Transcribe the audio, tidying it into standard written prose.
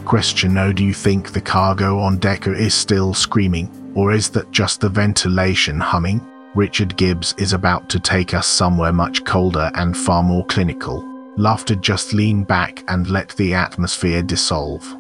question, oh, do you think the cargo on deck is still screaming, or is that just the ventilation humming? Richard Gibbs is about to take us somewhere much colder and far more clinical. Laughter, just lean back and let the atmosphere dissolve.